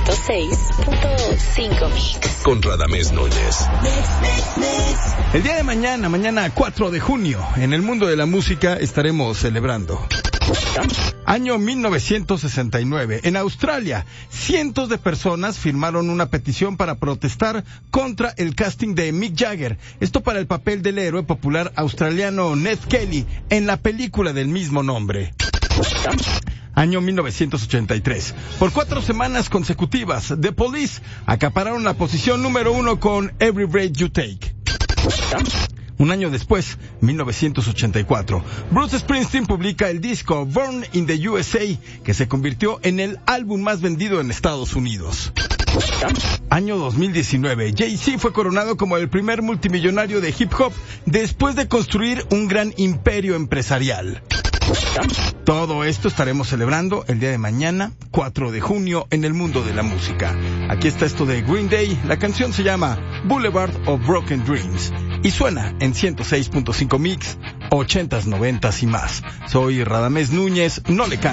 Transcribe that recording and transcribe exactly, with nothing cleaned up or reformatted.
ciento seis punto cinco Mix. Con Radamés Núñez. El día de mañana, mañana cuatro de junio, en el mundo de la música estaremos celebrando. Año mil novecientos sesenta y nueve. En Australia, cientos de personas firmaron una petición para protestar contra el casting de Mick Jagger. Esto para el papel del héroe popular australiano Ned Kelly en la película del mismo nombre. Año mil novecientos ochenta y tres. Por cuatro semanas consecutivas, The Police acapararon la posición número uno con Every Breath You Take. Un año después, mil novecientos ochenta y cuatro, Bruce Springsteen publica el disco Born in the U S A, que se convirtió en el álbum más vendido en Estados Unidos. Año dos mil diecinueve, Jay-Z fue coronado como el primer multimillonario de hip hop después de construir un gran imperio empresarial. Todo esto estaremos celebrando el día de mañana, cuatro de junio, en el mundo de la música. Aquí está esto de Green Day, la canción se llama Boulevard of Broken Dreams y suena en ciento seis punto cinco Mix, ochentas, noventas y más. Soy Radamés Núñez, no le cambie.